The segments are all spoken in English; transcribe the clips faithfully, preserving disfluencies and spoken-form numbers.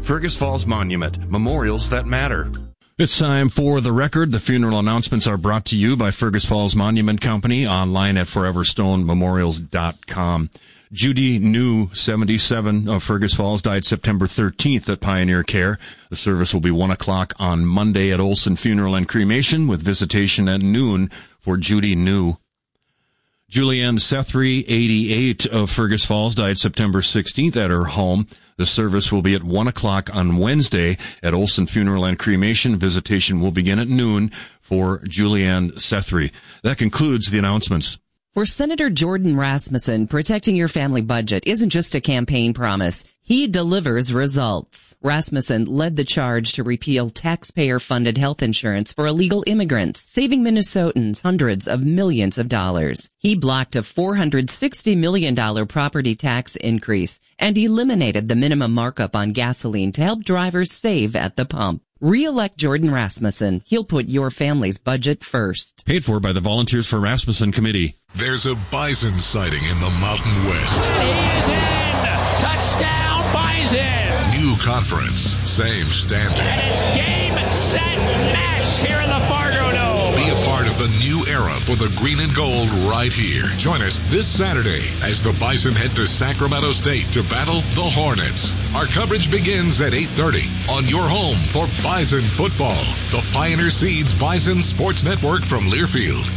Fergus Falls Monument, memorials that matter. It's time for The Record. The funeral announcements are brought to you by Fergus Falls Monument Company, online at forever stone memorials dot com. Judy New, seventy-seven, of Fergus Falls, died September thirteenth at Pioneer Care. The service will be one o'clock on Monday at Olson Funeral and Cremation, with visitation at noon for Judy New. Julianne Sethry, eighty-eight, of Fergus Falls, died September sixteenth at her home. The service will be at one o'clock on Wednesday at Olson Funeral and Cremation. Visitation will begin at noon for Julianne Sethry. That concludes the announcements. For Senator Jordan Rasmussen, protecting your family budget isn't just a campaign promise. He delivers results. Rasmussen led the charge to repeal taxpayer-funded health insurance for illegal immigrants, saving Minnesotans hundreds of millions of dollars. He blocked a four hundred sixty million dollars property tax increase and eliminated the minimum markup on gasoline to help drivers save at the pump. Re-elect Jordan Rasmussen. He'll put your family's budget first. Paid for by the Volunteers for Rasmussen Committee. There's a bison sighting in the Mountain West. He's in! Touchdown, Bison! New conference, same standard. And it's game, set, match here in the Fargo Dome. Be a part of the new era for the green and gold right here. Join us this Saturday as the Bison head to Sacramento State to battle the Hornets. Our coverage begins at eight thirty on your home for Bison football. The Pioneer Seeds Bison Sports Network from Learfield.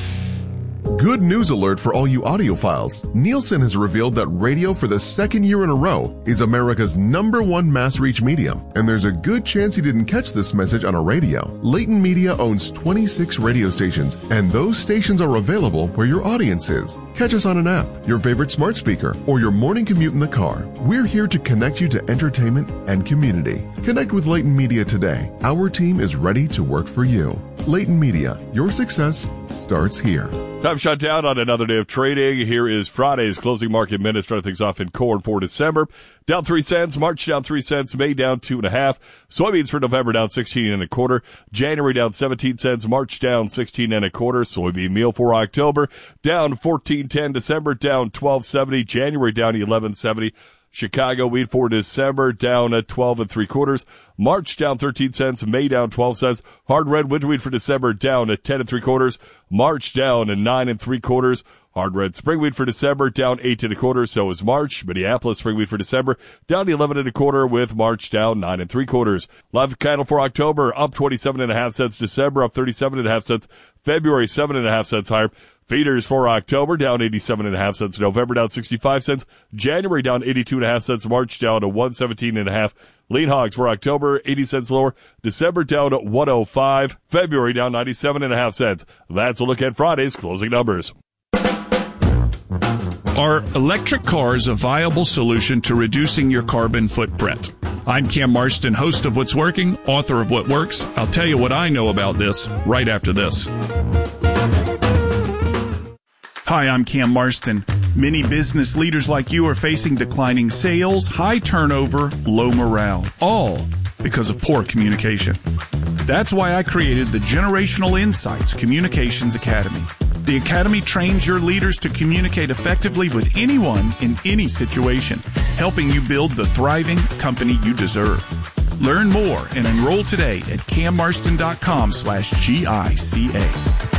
Good news alert for all you audiophiles. Nielsen has revealed that radio for the second year in a row is America's number one mass reach medium, and there's a good chance you didn't catch this message on a radio. Leighton Media owns twenty-six radio stations, and those stations are available where your audience is. Catch us on an app, your favorite smart speaker, or your morning commute in the car. We're here to connect you to entertainment and community. Connect with Leighton Media today. Our team is ready to work for you. Leighton Media, your success starts here. Time shut down on another day of trading. Here is Friday's closing market minutes. Starting things off in corn for December. Down three cents. March down three cents. May down two and a half. Soybeans for November down sixteen and a quarter. January down seventeen cents. March down sixteen and a quarter. Soybean meal for October down fourteen ten. December down twelve seventy. January down eleven seventy. Chicago wheat for December down at twelve and three quarters. March down thirteen cents. May down twelve cents. Hard red winter wheat for December down at ten and three quarters. March down at nine and three quarters. Hard red spring wheat for December down eight and a quarter. So is March. Minneapolis spring wheat for December down eleven and a quarter, with March down nine and three quarters. Live cattle for October up twenty-seven and a half cents. December up thirty-seven and a half cents. February seven and a half cents higher. Feeders for October down eighty-seven and a half cents. November down sixty-five cents. January down eighty-two and a half cents. March down to one seventeen and a half. Lean hogs for October eighty cents lower. December down to one oh five. February down ninety-seven and a half cents. That's a look at Friday's closing numbers. Are electric cars a viable solution to reducing your carbon footprint? I'm Cam Marston, host of What's Working, author of What Works. I'll tell you what I know about this right after this. Hi, I'm Cam Marston. Many business leaders like you are facing declining sales, high turnover, low morale, all because of poor communication. That's why I created the Generational Insights Communications Academy. The Academy trains your leaders to communicate effectively with anyone in any situation, helping you build the thriving company you deserve. Learn more and enroll today at cammarston.com slash GICA.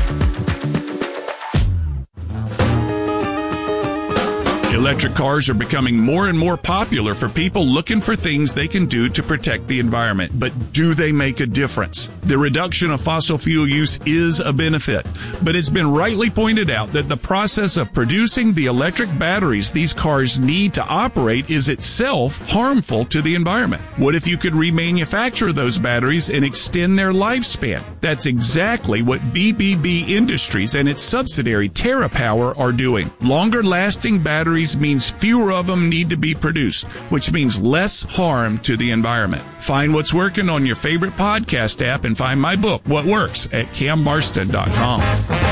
Electric cars are becoming more and more popular for people looking for things they can do to protect the environment. But do they make a difference? The reduction of fossil fuel use is a benefit, but it's been rightly pointed out that the process of producing the electric batteries these cars need to operate is itself harmful to the environment. What if you could remanufacture those batteries and extend their lifespan? That's exactly what B B B Industries and its subsidiary TerraPower are doing. Longer-lasting batteries means fewer of them need to be produced, which means less harm to the environment. Find What's Working on your favorite podcast app and find my book, What Works, at cam marston dot com.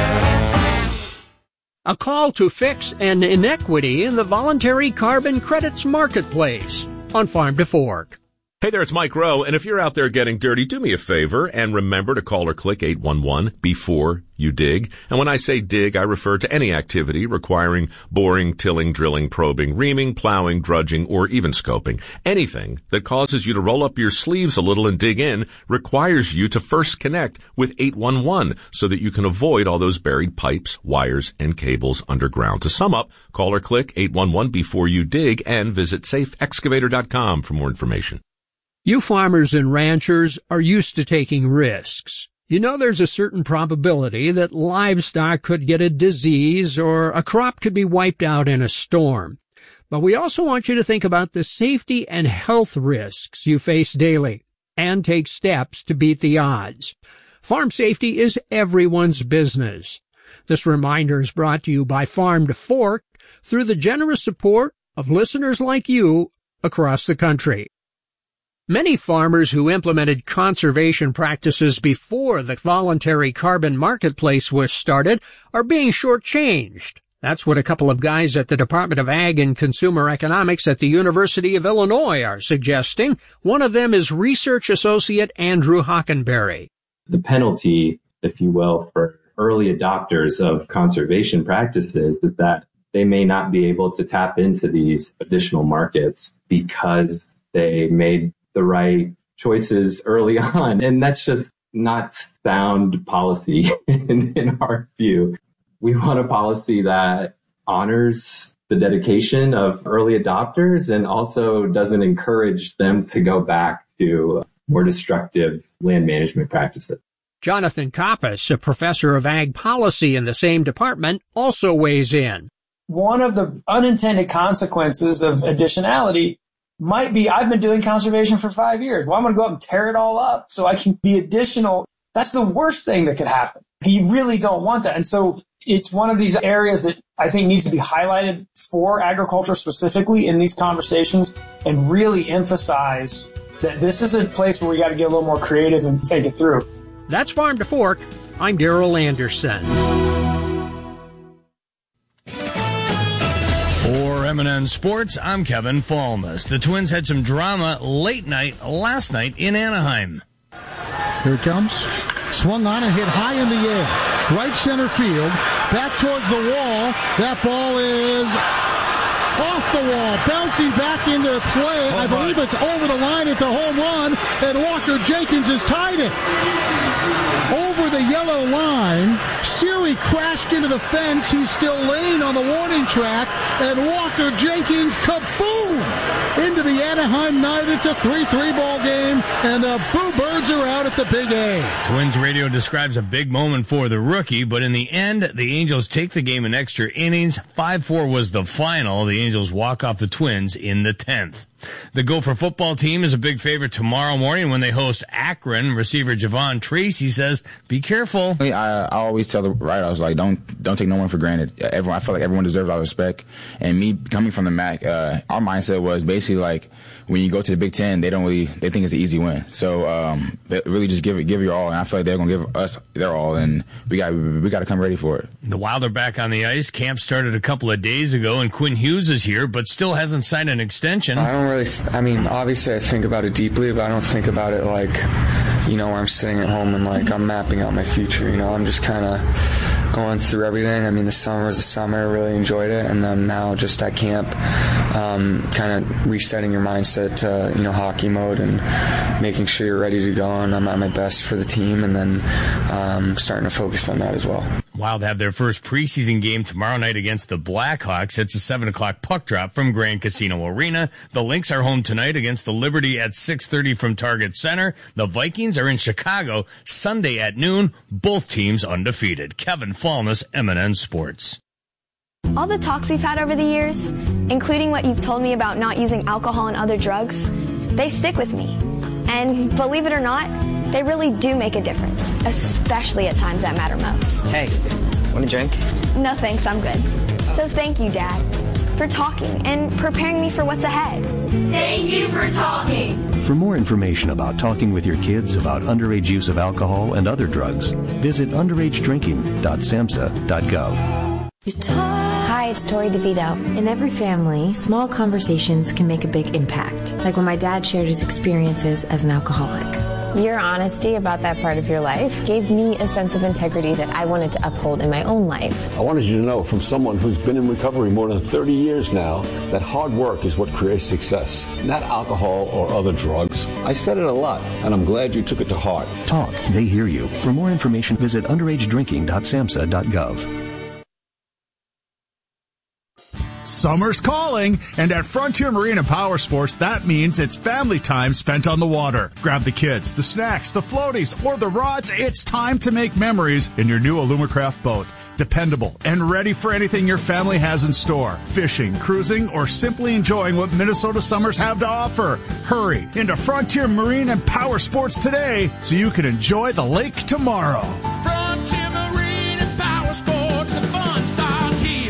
A call to fix an inequity in the voluntary carbon credits marketplace on Farm to Fork. Hey there, it's Mike Rowe, and if you're out there getting dirty, do me a favor and remember to call or click eight one one before you dig. And when I say dig, I refer to any activity requiring boring, tilling, drilling, probing, reaming, plowing, drudging, or even scoping. Anything that causes you to roll up your sleeves a little and dig in requires you to first connect with eight one one so that you can avoid all those buried pipes, wires, and cables underground. To sum up, call or click eight one one before you dig and visit safe excavator dot com for more information. You farmers and ranchers are used to taking risks. You know there's a certain probability that livestock could get a disease or a crop could be wiped out in a storm. But we also want you to think about the safety and health risks you face daily and take steps to beat the odds. Farm safety is everyone's business. This reminder is brought to you by Farm to Fork through the generous support of listeners like you across the country. Many farmers who implemented conservation practices before the voluntary carbon marketplace was started are being shortchanged. That's what a couple of guys at the Department of Ag and Consumer Economics at the University of Illinois are suggesting. One of them is research associate Andrew Hockenberry. The penalty, if you will, for early adopters of conservation practices is that they may not be able to tap into these additional markets because they made the right choices early on. And that's just not sound policy in, in our view. We want a policy that honors the dedication of early adopters and also doesn't encourage them to go back to more destructive land management practices. Jonathan Koppas, a professor of ag policy in the same department, also weighs in. One of the unintended consequences of additionality might be, I've been doing conservation for five years. Well, I'm going to go up and tear it all up so I can be additional. That's the worst thing that could happen. You really don't want that. And so it's one of these areas that I think needs to be highlighted for agriculture specifically in these conversations and really emphasize that this is a place where we got to get a little more creative and think it through. That's Farm to Fork. I'm Darrell Anderson. For M and N Sports, I'm Kevin Falmus. The Twins had some drama late night last night in Anaheim. Here it comes. Swung on and hit high in the air. Right center field. Back towards the wall. That ball is off the wall. Bouncing back into play. Oh, I believe my. It's over the line. It's a home run. And Walker Jenkins has tied it. Over the yellow line. Siri crashed into the fence. He's still laying on the warning track. And Walker Jenkins, kaboom! Into the Anaheim night. It's a three three ball game. And the Boo Birds are out at the Big A. Twins radio describes a big moment for the rookie, but in the end, the Angels take the game in extra innings. five four was the final. The Angels walk off the Twins in the tenth. The Gopher football team is a big favorite tomorrow morning when they host Akron. Receiver Javon Tracy says, be careful. I, I always tell the right, I was like, don't don't take no one for granted. Everyone, I feel like everyone deserves our respect. And me coming from the M A C, uh, our mindset was basically like, when you go to the Big Ten, they don't really, they think it's an easy win. So, um, they really just give it, give your all. And I feel like they're going to give us their all. And we got, we got to come ready for it. The Wild are back on the ice. Camp started a couple of days ago, and Quinn Hughes is here, but still hasn't signed an extension. I don't really, th- I mean, obviously I think about it deeply, but I don't think about it like, you know, where I'm sitting at home and like I'm mapping out my future. You know, I'm just kind of going through everything. I mean, the summer was the summer. I really enjoyed it. And then now just at camp, um, kind of resetting your mindset to, you know, hockey mode and making sure you're ready to go. And I'm at my best for the team. And then um, starting to focus on that as well. Wild have their first preseason game tomorrow night against the Blackhawks. It's a seven o'clock puck drop from Grand Casino Arena. The Lynx are home tonight against the Liberty at six thirty from Target Center. The Vikings are in Chicago Sunday at noon. Both teams undefeated. Kevin Falness, M and N Sports. All the talks we've had over the years, including what you've told me about not using alcohol and other drugs, they stick with me. And believe it or not, they really do make a difference, especially at times that matter most. Hey, want a drink? No thanks, I'm good. So thank you, Dad, for talking and preparing me for what's ahead. Thank you for talking. For more information about talking with your kids about underage use of alcohol and other drugs, visit underage drinking dot samhsa dot gov. Hi, Hi, it's Tori DeVito. In every family, small conversations can make a big impact, like when my dad shared his experiences as an alcoholic. Your honesty about that part of your life gave me a sense of integrity that I wanted to uphold in my own life. I wanted you to know from someone who's been in recovery more than thirty years now that hard work is what creates success, not alcohol or other drugs. I said it a lot, and I'm glad you took it to heart. Talk. They hear you. For more information, visit underage drinking dot samhsa dot gov. Summer's calling, and at Frontier Marine and Power Sports, that means it's family time spent on the water. Grab the kids, the snacks, the floaties, or the rods. It's time to make memories in your new Alumacraft boat. Dependable and ready for anything your family has in store. Fishing, cruising, or simply enjoying what Minnesota summers have to offer. Hurry into Frontier Marine and Power Sports today so you can enjoy the lake tomorrow. Frontier Marine and Power Sports, the fun starts here.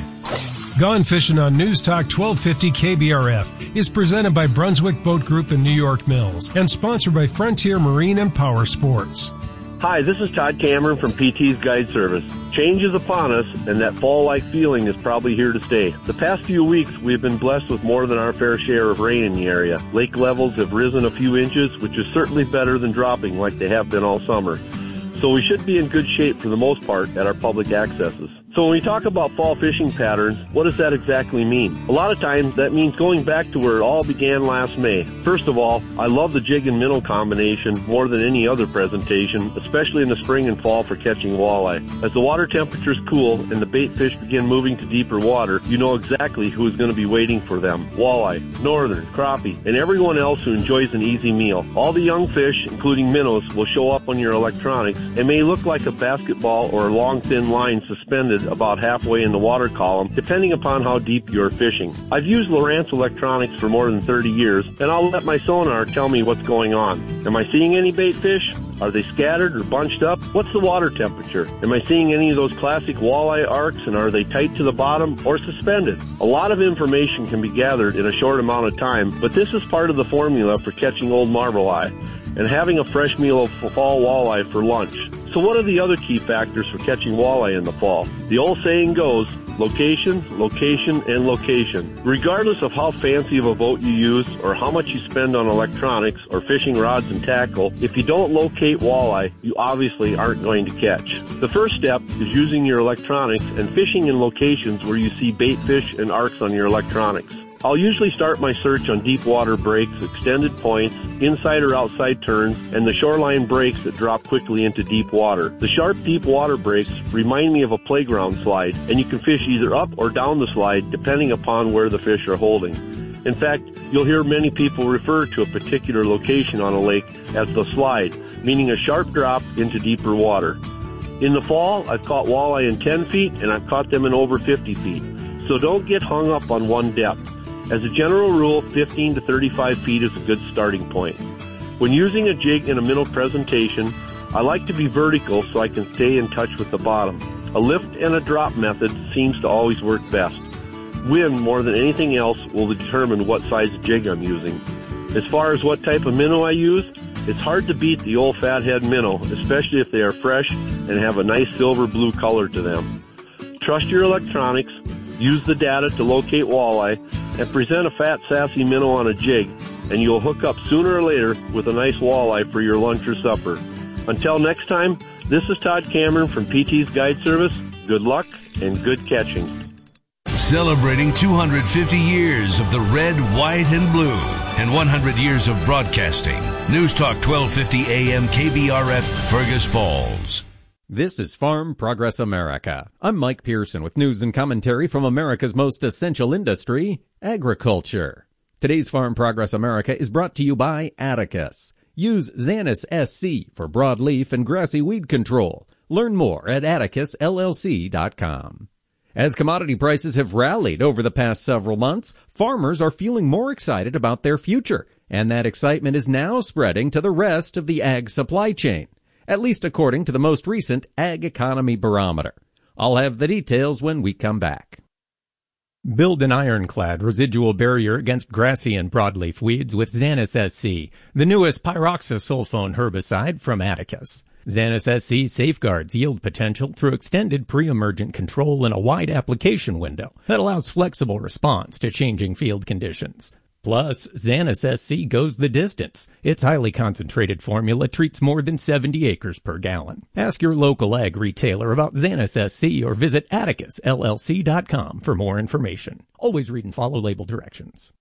Gone Fishing on News Talk twelve fifty K B R F is presented by Brunswick Boat Group and New York Mills and sponsored by Frontier Marine and Power Sports. Hi, this is Todd Cameron from P T's Guide Service. Change is upon us, and that fall-like feeling is probably here to stay. The past few weeks, we have been blessed with more than our fair share of rain in the area. Lake levels have risen a few inches, which is certainly better than dropping like they have been all summer. So we should be in good shape for the most part at our public accesses. So when we talk about fall fishing patterns, what does that exactly mean? A lot of times that means going back to where it all began last May. First of all, I love the jig and minnow combination more than any other presentation, especially in the spring and fall for catching walleye. As the water temperatures cool and the bait fish begin moving to deeper water, you know exactly who is going to be waiting for them. Walleye, northern, crappie, and everyone else who enjoys an easy meal. All the young fish, including minnows, will show up on your electronics and may look like a basketball or a long thin line suspended about halfway in the water column, depending upon how deep you're fishing. I've used Lowrance electronics for more than thirty years, and I'll let my sonar tell me what's going on. Am I seeing any bait fish? Are they scattered or bunched up? What's the water temperature? Am I seeing any of those classic walleye arcs, and are they tight to the bottom or suspended? A lot of information can be gathered in a short amount of time, but this is part of the formula for catching old marbleye and having a fresh meal of fall walleye for lunch. So what are the other key factors for catching walleye in the fall? The old saying goes, location, location, and location. Regardless of how fancy of a boat you use or how much you spend on electronics or fishing rods and tackle, if you don't locate walleye, you obviously aren't going to catch. The first step is using your electronics and fishing in locations where you see bait fish and arcs on your electronics. I'll usually start my search on deep water breaks, extended points, inside or outside turns, and the shoreline breaks that drop quickly into deep water. The sharp deep water breaks remind me of a playground slide, and you can fish either up or down the slide depending upon where the fish are holding. In fact, you'll hear many people refer to a particular location on a lake as the slide, meaning a sharp drop into deeper water. In the fall, I've caught walleye in ten feet, and I've caught them in over fifty feet. So don't get hung up on one depth. As a general rule, fifteen to thirty-five feet is a good starting point. When using a jig in a minnow presentation, I like to be vertical so I can stay in touch with the bottom. A lift and a drop method seems to always work best. Wind, more than anything else, will determine what size jig I'm using. As far as what type of minnow I use, it's hard to beat the old fathead minnow, especially if they are fresh and have a nice silver blue color to them. Trust your electronics, use the data to locate walleye, and present a fat, sassy minnow on a jig, and you'll hook up sooner or later with a nice walleye for your lunch or supper. Until next time, this is Todd Cameron from P T's Guide Service. Good luck and good catching. Celebrating two hundred fifty years of the red, white, and blue and one hundred years of broadcasting. News Talk twelve fifty A M K B R F, Fergus Falls. This is Farm Progress America. I'm Mike Pearson with news and commentary from America's most essential industry, agriculture. Today's Farm Progress America is brought to you by Atticus. Use Xanis S C for broadleaf and grassy weed control. Learn more at atticus L L C dot com. As commodity prices have rallied over the past several months, farmers are feeling more excited about their future, and that excitement is now spreading to the rest of the ag supply chain, at least according to the most recent Ag Economy Barometer. I'll have the details when we come back. Build an ironclad residual barrier against grassy and broadleaf weeds with Xanis S C, the newest pyroxasulfone herbicide from Atticus. Xanis S C safeguards yield potential through extended pre-emergent control and a wide application window that allows flexible response to changing field conditions. Plus, Xanis S C goes the distance. Its highly concentrated formula treats more than seventy acres per gallon. Ask your local ag retailer about Xanis S C or visit Atticus L L C dot com for more information. Always read and follow label directions.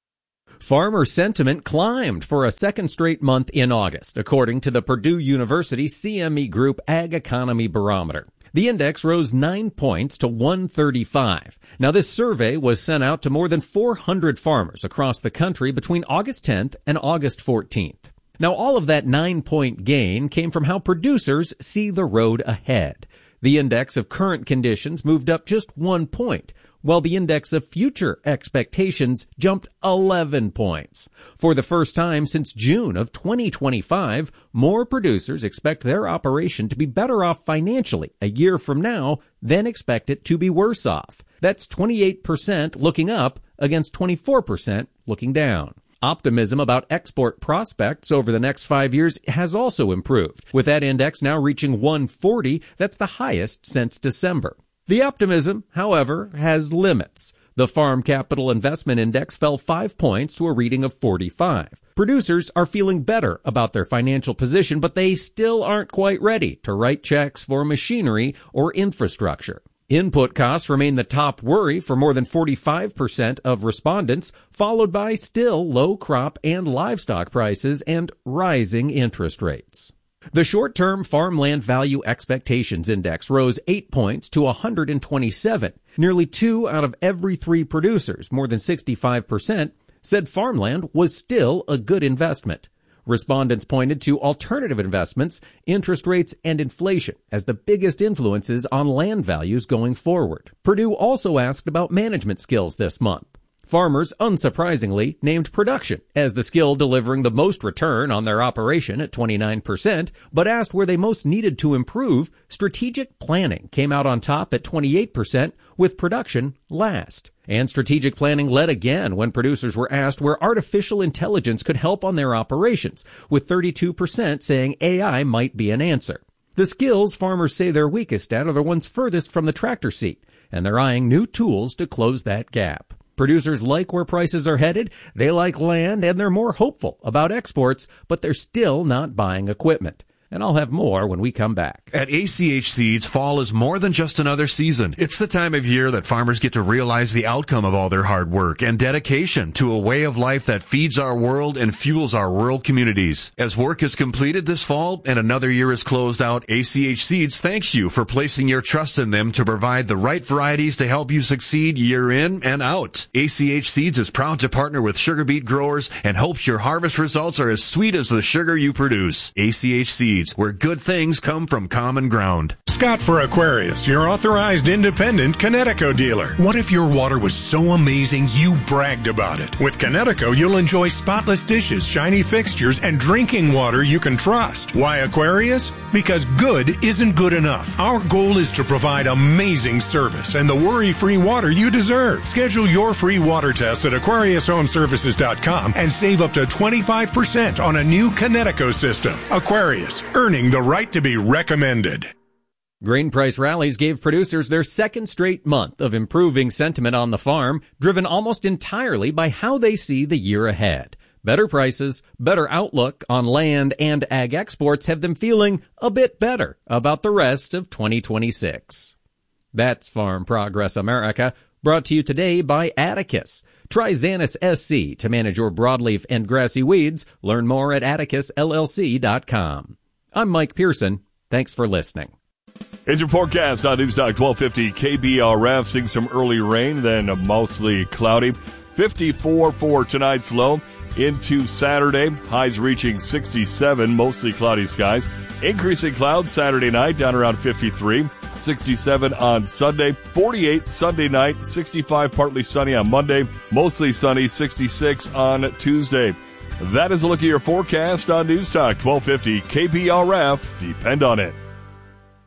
Farmer sentiment climbed for a second straight month in August, according to the Purdue University C M E Group Ag Economy Barometer. The index rose nine points to one thirty-five. Now, this survey was sent out to more than four hundred farmers across the country between August tenth and August fourteenth. Now, all of that nine-point gain came from how producers see the road ahead. The index of current conditions moved up just one point, while the index of future expectations jumped eleven points. For the first time since June of twenty twenty-five, more producers expect their operation to be better off financially a year from now than expect it to be worse off. That's twenty-eight percent looking up against twenty-four percent looking down. Optimism about export prospects over the next five years has also improved, with that index now reaching one forty. That's the highest since December. The optimism, however, has limits. The Farm Capital Investment Index fell five points to a reading of forty-five. Producers are feeling better about their financial position, but they still aren't quite ready to write checks for machinery or infrastructure. Input costs remain the top worry for more than forty-five percent of respondents, followed by still low crop and livestock prices and rising interest rates. The short-term farmland value expectations index rose eight points to one hundred twenty-seven. Nearly two out of every three producers, more than sixty-five percent, said farmland was still a good investment. Respondents pointed to alternative investments, interest rates, and inflation as the biggest influences on land values going forward. Purdue also asked about management skills this month. Farmers, unsurprisingly, named production as the skill delivering the most return on their operation at twenty-nine percent, but asked where they most needed to improve. Strategic planning came out on top at twenty-eight percent, with production last. And strategic planning led again when producers were asked where artificial intelligence could help on their operations, with thirty-two percent saying A I might be an answer. The skills farmers say they're weakest at are the ones furthest from the tractor seat, and they're eyeing new tools to close that gap. Producers like where prices are headed, they like land, and they're more hopeful about exports, but they're still not buying equipment. And I'll have more when we come back. At A C H Seeds, fall is more than just another season. It's the time of year that farmers get to realize the outcome of all their hard work and dedication to a way of life that feeds our world and fuels our rural communities. As work is completed this fall and another year is closed out, A C H Seeds thanks you for placing your trust in them to provide the right varieties to help you succeed year in and out. A C H Seeds is proud to partner with sugar beet growers and hopes your harvest results are as sweet as the sugar you produce. A C H Seeds, where good things come from common ground. Scott for Aquarius, your authorized independent Connecticut dealer. What if your water was so amazing you bragged about it? With Connecticut, you'll enjoy spotless dishes, shiny fixtures, and drinking water you can trust. Why Aquarius? Because good isn't good enough. Our goal is to provide amazing service and the worry-free water you deserve. Schedule your free water test at Aquarius Home Services dot com and save up to twenty-five percent on a new Connecticut system. Aquarius, earning the right to be recommended. Grain price rallies gave producers their second straight month of improving sentiment on the farm, driven almost entirely by how they see the year ahead. Better prices, better outlook on land and ag exports have them feeling a bit better about the rest of twenty twenty-six. That's Farm Progress America, brought to you today by Atticus. Try Xanis S C to manage your broadleaf and grassy weeds. Learn more at Atticus L L C dot com. I'm Mike Pearson. Thanks for listening. Here's your forecast on Newstalk twelve fifty K B R F. Seeing some early rain, then mostly cloudy. fifty-four for tonight's low. Into Saturday, highs reaching sixty-seven, mostly cloudy skies. Increasing clouds Saturday night, down around fifty-three. sixty-seven on Sunday, forty-eight Sunday night, sixty-five partly sunny on Monday, mostly sunny, sixty-six on Tuesday. That is a look at your forecast on Newstalk twelve fifty K B R F. Depend on it.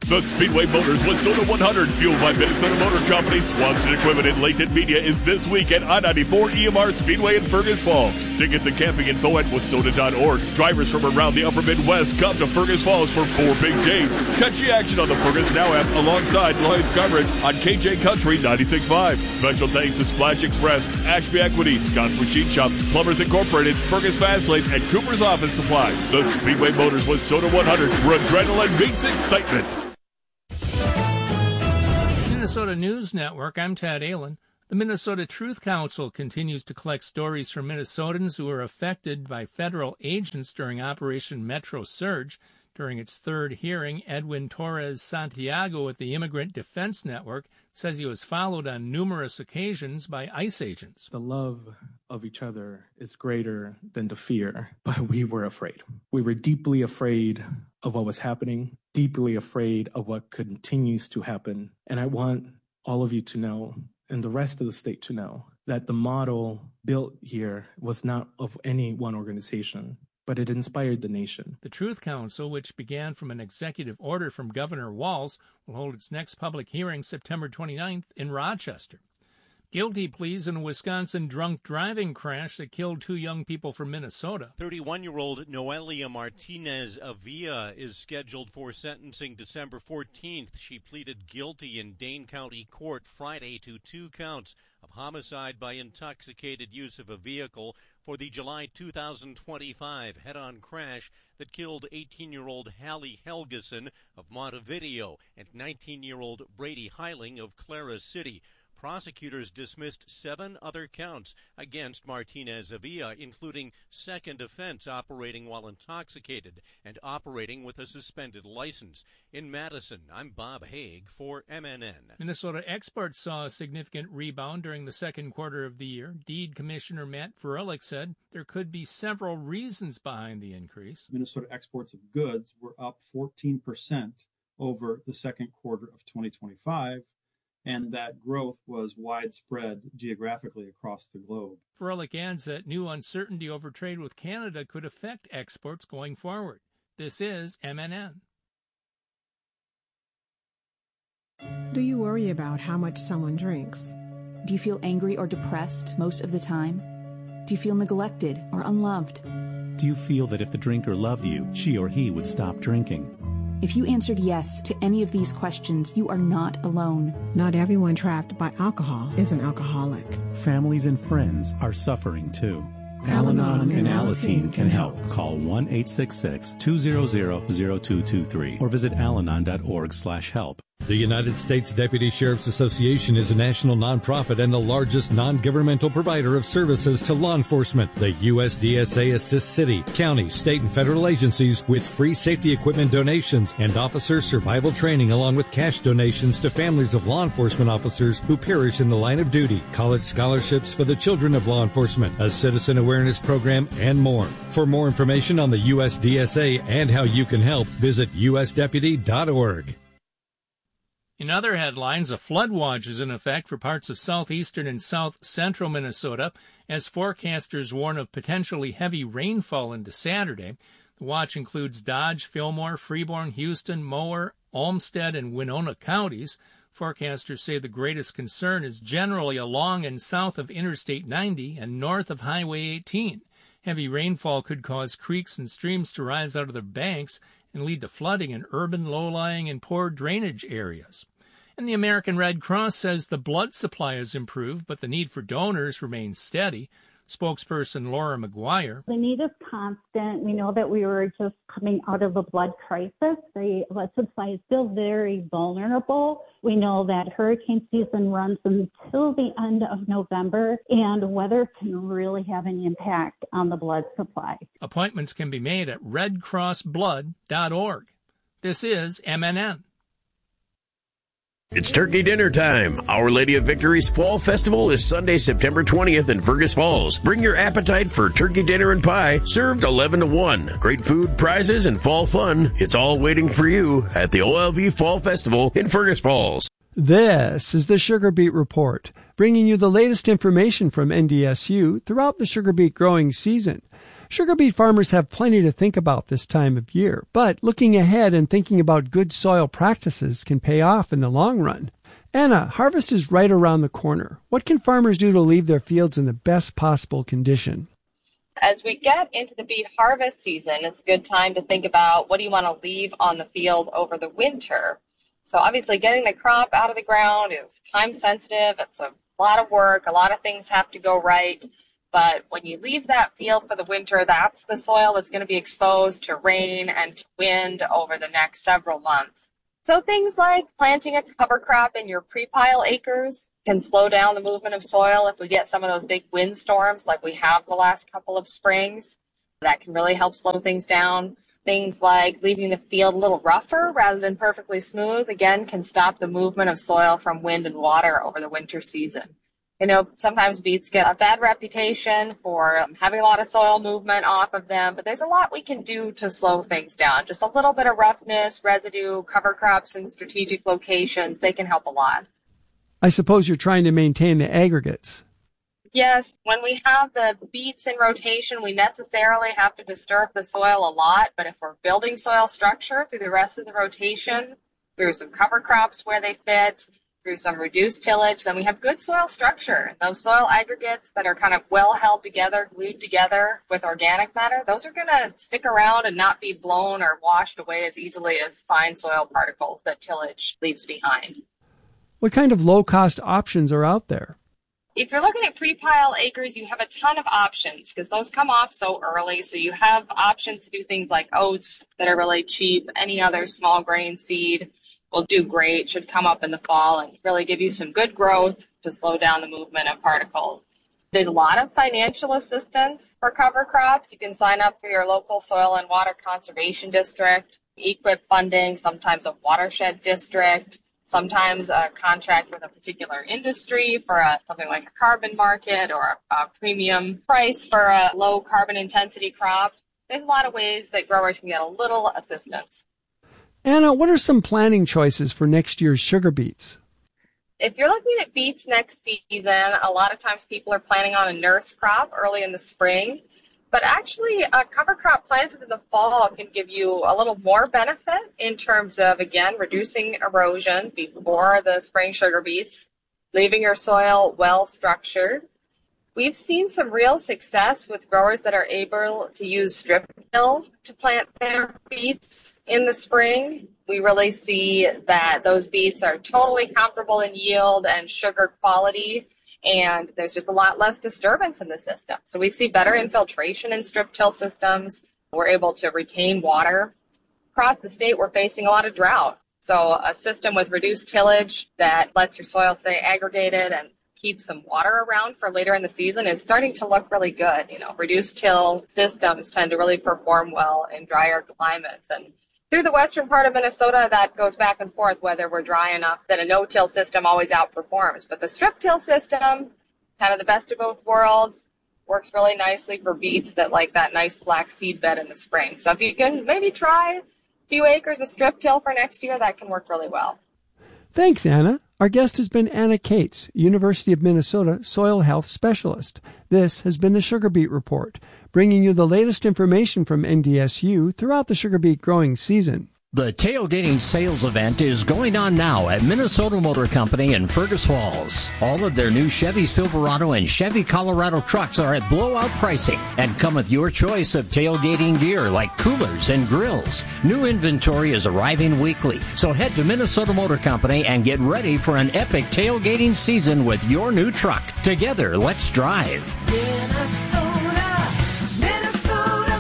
The Speedway Motors Wayzata one hundred, fueled by Minnesota Motor Company, Swanson Equipment, and Latent Media, is this week at I ninety-four E M R Speedway in Fergus Falls. Tickets and camping info at Wayzata dot org. Drivers from around the upper Midwest come to Fergus Falls for four big days. Catch the action on the Fergus Now app alongside live coverage on K J Country ninety-six point five. Special thanks to Splash Express, Ashby Equity, Scott's Machine Shop, Plumbers Incorporated, Fergus Fast Lane, and Cooper's Office Supply. The Speedway Motors Wayzata one hundred, where adrenaline meets excitement. Minnesota News Network, I'm Tad Allen. The Minnesota Truth Council continues to collect stories from Minnesotans who were affected by federal agents during Operation Metro Surge. During its third hearing, Edwin Torres Santiago with the Immigrant Defense Network says he was followed on numerous occasions by ICE agents. The love of each other is greater than the fear, but we were afraid. We were deeply afraid of what was happening, deeply afraid of what continues to happen. And I want all of you to know, and the rest of the state to know, that the model built here was not of any one organization, but it inspired the nation. The Truth Council, which began from an executive order from Governor Walz, will hold its next public hearing September twenty-ninth in Rochester. Guilty pleas in a Wisconsin drunk driving crash that killed two young people from Minnesota. thirty-one-year-old Noelia Martinez Avila is scheduled for sentencing December fourteenth. She pleaded guilty in Dane County Court Friday to two counts of homicide by intoxicated use of a vehicle for the July two thousand twenty-five head-on crash that killed eighteen-year-old Hallie Helgeson of Montevideo and nineteen-year-old Brady Heiling of Clara City. Prosecutors dismissed seven other counts against Martinez Avila, including second offense operating while intoxicated and operating with a suspended license. In Madison, I'm Bob Haig for M N N. Minnesota exports saw a significant rebound during the second quarter of the year. Deed Commissioner Matt Froelich said there could be several reasons behind the increase. Minnesota exports of goods were up fourteen percent over the second quarter of twenty twenty-five. And that growth was widespread geographically across the globe. Froelich adds that new uncertainty over trade with Canada could affect exports going forward. This is M N N. Do you worry about how much someone drinks? Do you feel angry or depressed most of the time? Do you feel neglected or unloved? Do you feel that if the drinker loved you, she or he would stop drinking? If you answered yes to any of these questions, you are not alone. Not everyone trapped by alcohol is an alcoholic. Families and friends are suffering too. Al-Anon and Alateen can help. Call one eight six six, two zero zero, zero two two three or visit alanon dot org slash help. The United States Deputy Sheriff's Association is a national nonprofit and the largest non-governmental provider of services to law enforcement. The U S D S A assists city, county, state, and federal agencies with free safety equipment donations and officer survival training, along with cash donations to families of law enforcement officers who perish in the line of duty, college scholarships for the children of law enforcement, a citizen awareness program, and more. For more information on the U S D S A and how you can help, visit u s deputy dot org. In other headlines, a flood watch is in effect for parts of southeastern and south-central Minnesota as forecasters warn of potentially heavy rainfall into Saturday. The watch includes Dodge, Fillmore, Freeborn, Houston, Mower, Olmsted, and Winona counties. Forecasters say the greatest concern is generally along and south of Interstate ninety and north of Highway eighteen. Heavy rainfall could cause creeks and streams to rise out of their banks and lead to flooding in urban, low-lying, and poor drainage areas. And the American Red Cross says the blood supply has improved, but the need for donors remains steady. Spokesperson Laura McGuire. The need is constant. We know that we were just coming out of a blood crisis. The blood supply is still very vulnerable. We know that hurricane season runs until the end of November, and weather can really have an impact on the blood supply. Appointments can be made at red cross blood dot org. This is M N N. It's turkey dinner time. Our Lady of Victory's Fall Festival is Sunday, September twentieth in Fergus Falls. Bring your appetite for turkey dinner and pie, served eleven to one. Great food, prizes, and fall fun. It's all waiting for you at the O L V Fall Festival in Fergus Falls. This is the Sugar Beet Report, bringing you the latest information from N D S U throughout the sugar beet growing season. Sugar beet farmers have plenty to think about this time of year, but looking ahead and thinking about good soil practices can pay off in the long run. Anna, harvest is right around the corner. What can farmers do to leave their fields in the best possible condition? As we get into the beet harvest season, it's a good time to think about what do you want to leave on the field over the winter. So obviously getting the crop out of the ground is time sensitive. It's a lot of work. A lot of things have to go right. But when you leave that field for the winter, that's the soil that's going to be exposed to rain and to wind over the next several months. So things like planting a cover crop in your pre-pile acres can slow down the movement of soil if we get some of those big windstorms like we have the last couple of springs. That can really help slow things down. Things like leaving the field a little rougher rather than perfectly smooth, again, can stop the movement of soil from wind and water over the winter season. You know, sometimes beets get a bad reputation for um, having a lot of soil movement off of them, but there's a lot we can do to slow things down. Just a little bit of roughness, residue, cover crops in strategic locations, they can help a lot. I suppose you're trying to maintain the aggregates. Yes, when we have the beets in rotation, we necessarily have to disturb the soil a lot, but if we're building soil structure through the rest of the rotation, through some cover crops where they fit, through some reduced tillage, then we have good soil structure. Those soil aggregates that are kind of well held together, glued together with organic matter, those are going to stick around and not be blown or washed away as easily as fine soil particles that tillage leaves behind. What kind of low-cost options are out there? If you're looking at pre-pile acres, you have a ton of options because those come off so early. So you have options to do things like oats that are really cheap. Any other small grain seed will do great, should come up in the fall and really give you some good growth to slow down the movement of particles. There's a lot of financial assistance for cover crops. You can sign up for your local soil and water conservation district, E Q I P funding, sometimes a watershed district, sometimes a contract with a particular industry for a, something like a carbon market or a, a premium price for a low carbon intensity crop. There's a lot of ways that growers can get a little assistance. Anna, what are some planting choices for next year's sugar beets? If you're looking at beets next season, a lot of times people are planning on a nurse crop early in the spring. But actually, a cover crop planted in the fall can give you a little more benefit in terms of, again, reducing erosion before the spring sugar beets, leaving your soil well structured. We've seen some real success with growers that are able to use strip till to plant their beets in the spring. We really see that those beets are totally comparable in yield and sugar quality, and there's just a lot less disturbance in the system. So we see better infiltration in strip till systems. We're able to retain water. Across the state, we're facing a lot of drought. So a system with reduced tillage that lets your soil stay aggregated and keep some water around for later in the season is starting to look really good. You know, reduced till systems tend to really perform well in drier climates. And through the western part of Minnesota, that goes back and forth whether we're dry enough that a no-till system always outperforms. But the strip-till system, kind of the best of both worlds, works really nicely for beets that like that nice black seed bed in the spring. So if you can maybe try a few acres of strip-till for next year, that can work really well. Thanks, Anna. Our guest has been Anna Cates, University of Minnesota Soil Health Specialist. This has been the Sugar Beet Report, bringing you the latest information from N D S U throughout the sugar beet growing season. The tailgating sales event is going on now at Minnesota Motor Company in Fergus Falls. All of their new Chevy Silverado and Chevy Colorado trucks are at blowout pricing and come with your choice of tailgating gear like coolers and grills. New inventory is arriving weekly, so head to Minnesota Motor Company and get ready for an epic tailgating season with your new truck. Together, let's drive. Minnesota, Minnesota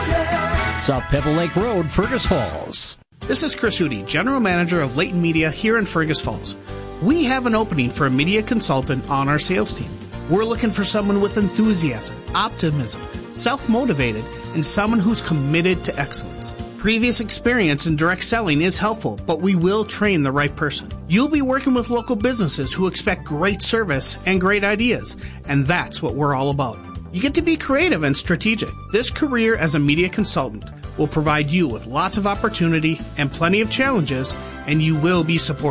Motor. South Pebble Lake Road, Fergus Falls. This is Chris Hootie, General Manager of Leighton Media here in Fergus Falls. We have an opening for a media consultant on our sales team. We're looking for someone with enthusiasm, optimism, self-motivated, and someone who's committed to excellence. Previous experience in direct selling is helpful, but we will train the right person. You'll be working with local businesses who expect great service and great ideas, and that's what we're all about. You get to be creative and strategic. This career as a media consultant will provide you with lots of opportunity and plenty of challenges, and you will be supported.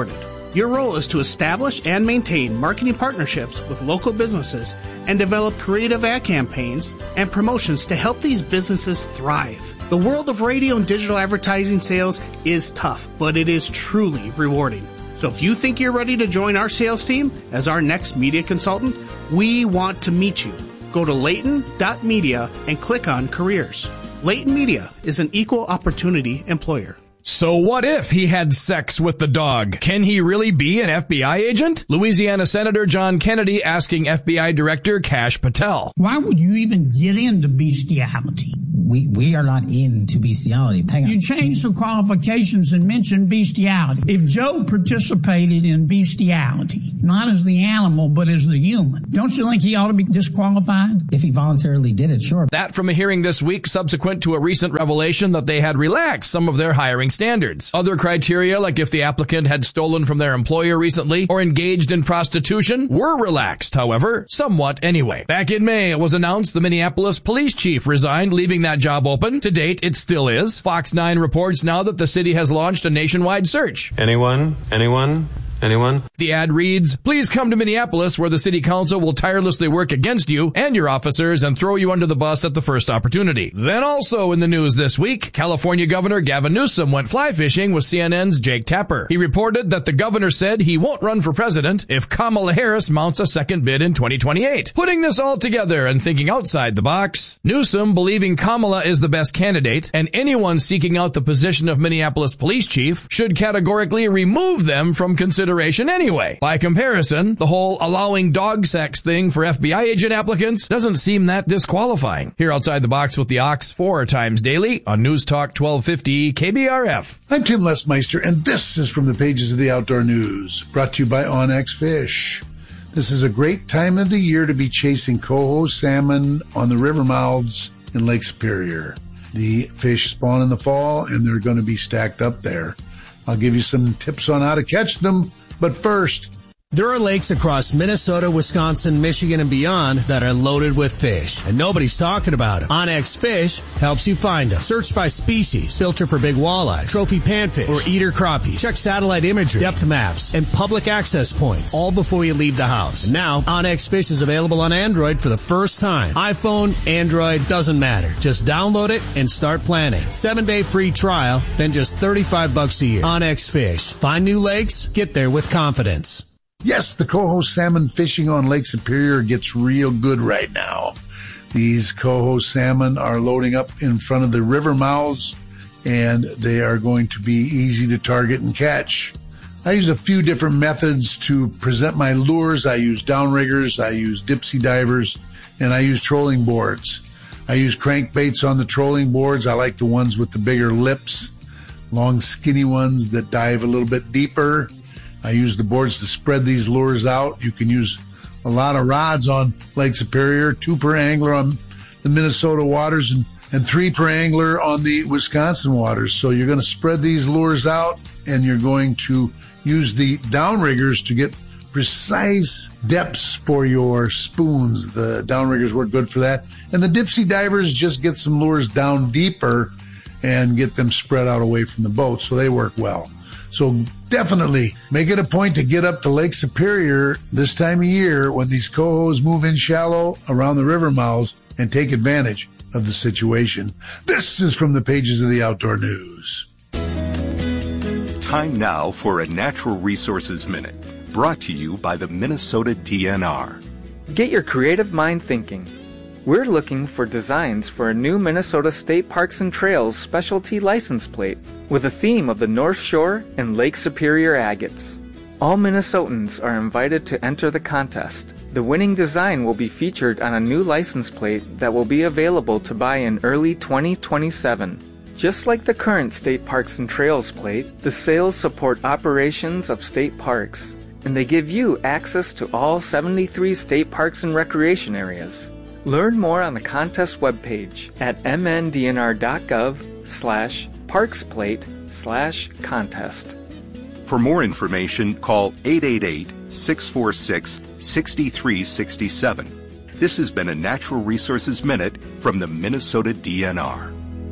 Your role is to establish and maintain marketing partnerships with local businesses and develop creative ad campaigns and promotions to help these businesses thrive. The world of radio and digital advertising sales is tough, but it is truly rewarding. So if you think you're ready to join our sales team as our next media consultant, we want to meet you. Go to Layton dot media and click on Careers. Layton Media is an equal opportunity employer. So what if he had sex with the dog? Can he really be an F B I agent? Louisiana Senator John Kennedy asking F B I Director Kash Patel. Why would you even get into bestiality? We we are not into bestiality. Hang on. You changed the qualifications and mentioned bestiality. If Joe participated in bestiality, not as the animal, but as the human, don't you think he ought to be disqualified? If he voluntarily did it, sure. That from a hearing this week subsequent to a recent revelation that they had relaxed some of their hiring standards. Other criteria, like if the applicant had stolen from their employer recently or engaged in prostitution, were relaxed, however, somewhat anyway. Back in May, it was announced the Minneapolis police chief resigned, leaving that job open. To date, it still is. Fox nine reports now that the city has launched a nationwide search. Anyone? Anyone? Anyone? The ad reads, "Please come to Minneapolis where the city council will tirelessly work against you and your officers and throw you under the bus at the first opportunity." Then also in the news this week, California Governor Gavin Newsom went fly fishing with C N N's Jake Tapper. He reported that the governor said he won't run for president if Kamala Harris mounts a second bid in twenty twenty-eight. Putting this all together and thinking outside the box, Newsom believing Kamala is the best candidate and anyone seeking out the position of Minneapolis police chief should categorically remove them from consideration anyway. By comparison, the whole allowing dog sex thing for F B I agent applicants doesn't seem that disqualifying. Here outside the box with the Ox four times daily on News Talk twelve fifty K B R F. I'm Tim Lesmeister, and this is from the pages of the Outdoor News, brought to you by Onyx Fish. This is a great time of the year to be chasing coho salmon on the river mouths in Lake Superior. The fish spawn in the fall, and they're going to be stacked up there. I'll give you some tips on how to catch them. But first, there are lakes across Minnesota, Wisconsin, Michigan, and beyond that are loaded with fish, and nobody's talking about them. Onyx Fish helps you find them. Search by species, filter for big walleyes, trophy panfish, or eater crappies. Check satellite imagery, depth maps, and public access points, all before you leave the house. And now, Onyx Fish is available on Android for the first time. iPhone, Android, doesn't matter. Just download it and start planning. Seven-day free trial, then just thirty-five bucks a year. Onyx Fish. Find new lakes, get there with confidence. Yes, the coho salmon fishing on Lake Superior gets real good right now. These coho salmon are loading up in front of the river mouths, and they are going to be easy to target and catch. I use a few different methods to present my lures. I use downriggers, I use dipsy divers, and I use trolling boards. I use crankbaits on the trolling boards. I like the ones with the bigger lips, long skinny ones that dive a little bit deeper. I use the boards to spread these lures out. You can use a lot of rods on Lake Superior, two per angler on the Minnesota waters and, and three per angler on the Wisconsin waters. So you're going to spread these lures out, and you're going to use the downriggers to get precise depths for your spoons. The downriggers work good for that. And the dipsy divers just get some lures down deeper and get them spread out away from the boat, so they work well. So definitely make it a point to get up to Lake Superior this time of year when these cohos move in shallow around the river mouths and take advantage of the situation. This is from the pages of the Outdoor News. Time now for a Natural Resources Minute, brought to you by the Minnesota D N R. Get your creative mind thinking. We're looking for designs for a new Minnesota State Parks and Trails specialty license plate with a theme of the North Shore and Lake Superior agates. All Minnesotans are invited to enter the contest. The winning design will be featured on a new license plate that will be available to buy in early twenty twenty-seven. Just like the current State Parks and Trails plate, the sales support operations of state parks, and they give you access to all seventy-three state parks and recreation areas. Learn more on the contest webpage at mndnr.gov slash parksplate slash contest. For more information, call eight eight eight, six four six, six three six seven. This has been a Natural Resources Minute from the Minnesota D N R.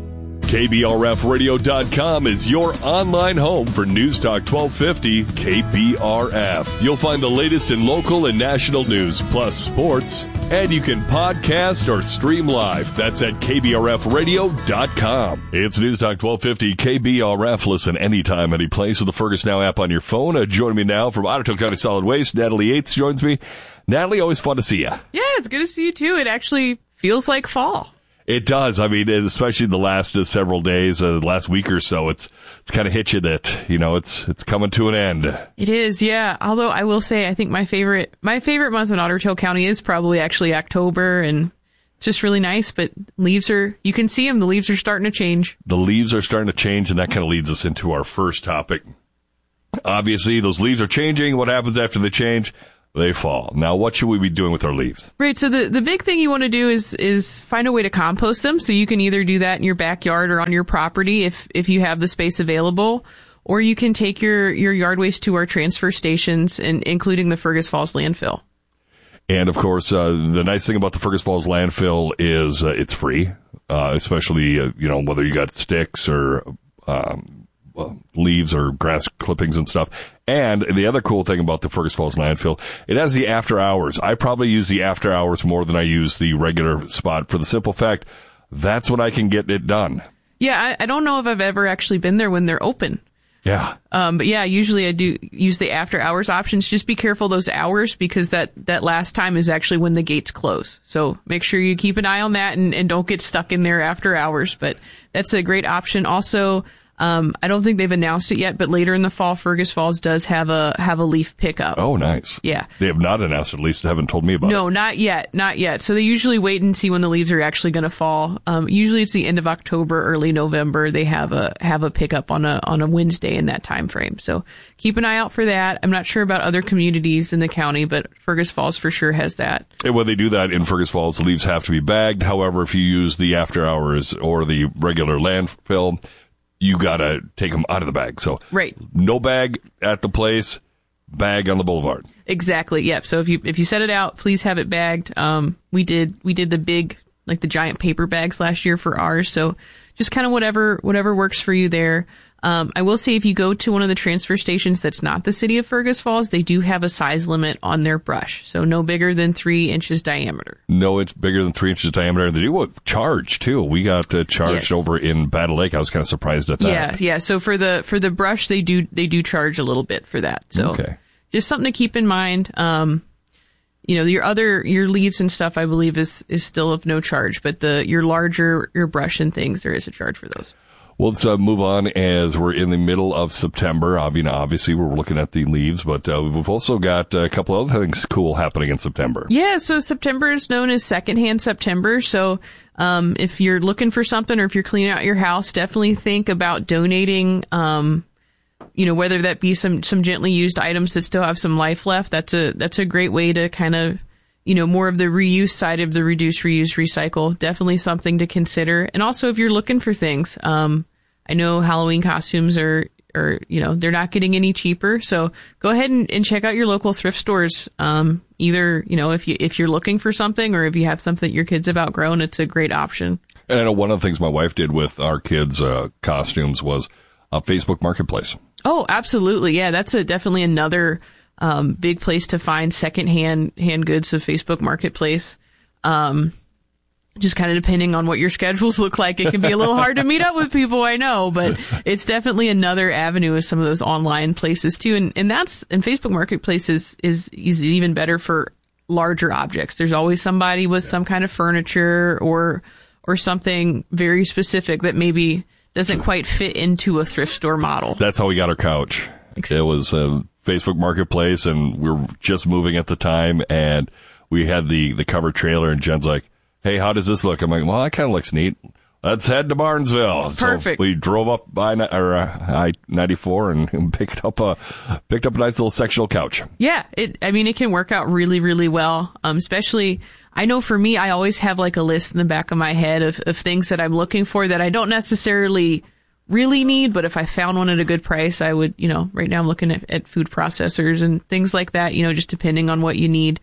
K B R F radio dot com is your online home for News Talk twelve fifty K B R F. You'll find the latest in local and national news, plus sports, and you can podcast or stream live. That's at K B R F radio dot com. It's News Talk twelve fifty K B R F. Listen anytime, any place with the Fergus Now app on your phone. Uh, joining me now from Ottawa County Solid Waste, Natalie Yates joins me. Natalie, always fun to see you. Yeah, it's good to see you too. It actually feels like fall. It does. I mean, especially the last uh, several days, uh, the last week or so, it's it's kind of hit you that, you know, it's it's coming to an end. It is, yeah. Although I will say, I think my favorite my favorite month in Otter Tail County is probably actually October, and it's just really nice. But leaves are, you can see them. The leaves are starting to change. The leaves are starting to change, and that kind of leads us into our first topic. Obviously, those leaves are changing. What happens after they change? They fall. Now, what should we be doing with our leaves? Right. So the, the big thing you want to do is is find a way to compost them. So you can either do that in your backyard or on your property if if you have the space available, or you can take your, your yard waste to our transfer stations, and including the Fergus Falls landfill. And, of course, uh, the nice thing about the Fergus Falls landfill is uh, it's free, uh, especially, uh, you know, whether you got sticks or um, well, leaves or grass clippings and stuff. And the other cool thing about the Fergus Falls landfill, it has the after hours. I probably use the after hours more than I use the regular spot for the simple fact that's when I can get it done. Yeah, I, I don't know if I've ever actually been there when they're open. Yeah. Um, but yeah, usually I do use the after hours options. Just be careful those hours, because that, that last time is actually when the gates close. So make sure you keep an eye on that and, and don't get stuck in there after hours. But that's a great option. Also, Um, I don't think they've announced it yet, but later in the fall, Fergus Falls does have a have a leaf pickup. Oh, nice. Yeah. They have not announced it, at least they haven't told me about no, it. No, not yet. Not yet. So they usually wait and see when the leaves are actually going to fall. Um, usually it's the end of October, early November. They have a have a pickup on a on a Wednesday in that time frame. So keep an eye out for that. I'm not sure about other communities in the county, but Fergus Falls for sure has that. And when they do that in Fergus Falls, the leaves have to be bagged. However, if you use the after hours or the regular landfill, you got to take them out of the bag. So right. No bag at the place, bag on the boulevard. Exactly. Yep. So if you if you set it out, please have it bagged. Um, we did we did the big, like the giant paper bags last year for ours. So just kind of whatever whatever works for you there. Um, I will say, if you go to one of the transfer stations that's not the city of Fergus Falls, they do have a size limit on their brush. So no bigger than three inches diameter. No, it's bigger than three inches diameter. They do what, charge too. We got uh, charged yes. over in Battle Lake. I was kind of surprised at that. Yeah, yeah. So for the for the brush, they do they do charge a little bit for that. So okay. Just something to keep in mind. Um, you know, your other your leaves and stuff, I believe, is is still of no charge, but the your larger your brush and things, there is a charge for those. Well, let's uh, move on as we're in the middle of September. I mean, obviously, we're looking at the leaves, but uh, we've also got a couple other things cool happening in September. Yeah, so September is known as Secondhand September. So um, if you're looking for something, or if you're cleaning out your house, definitely think about donating, um, you know, whether that be some, some gently used items that still have some life left. That's a that's a great way to kind of, you know, more of the reuse side of the reduce, reuse, recycle. Definitely something to consider. And also, if you're looking for things, um, I know Halloween costumes are, are, you know, they're not getting any cheaper. So go ahead and, and check out your local thrift stores. Um, either, you know, if you, if you're looking for something, or if you have something that your kids have outgrown, it's a great option. And I know one of the things my wife did with our kids' uh, costumes was a Facebook Marketplace. Oh, absolutely. Yeah, that's a, definitely another um, big place to find secondhand hand goods of Facebook Marketplace. Um, just kind of depending on what your schedules look like, it can be a little hard to meet up with people, I know, but it's definitely another avenue of some of those online places too. And, and that's, and Facebook Marketplace is, is, is even better for larger objects. There's always somebody with yeah. some kind of furniture or, or something very specific that maybe doesn't quite fit into a thrift store model. That's how we got our couch. It was a Facebook Marketplace, and we were just moving at the time, and we had the, the cover trailer, and Jen's like, hey, how does this look? I'm like, well, that kind of looks neat. Let's head to Barnesville. Perfect. So we drove up by or uh, I ninety-four and picked up a picked up a nice little sectional couch. Yeah, it. I mean, it can work out really, really well. Um, especially, I know for me, I always have like a list in the back of my head of, of things that I'm looking for that I don't necessarily really need, but if I found one at a good price, I would. You know, right now I'm looking at, at food processors and things like that. You know, just depending on what you need.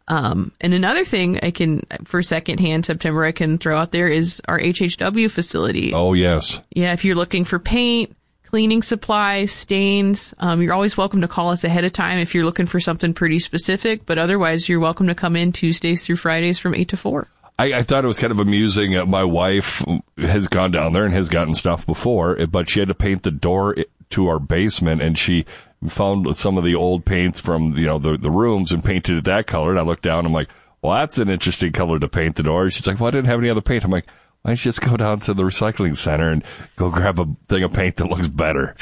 Um, and another thing I can, for secondhand September, I can throw out there is our H H W facility. Oh, yes. Yeah, if you're looking for paint, cleaning supplies, stains, um, you're always welcome to call us ahead of time if you're looking for something pretty specific. But otherwise, you're welcome to come in Tuesdays through Fridays from eight to four. I, I thought it was kind of amusing. Uh, my wife has gone down there and has gotten stuff before, but she had to paint the door to our basement, and she found some of the old paints from, you know, the, the rooms and painted it that color. And I looked down and I'm like, well, that's an interesting color to paint the door. She's like, well, I didn't have any other paint. I'm like, why don't you just go down to the recycling center and go grab a thing of paint that looks better?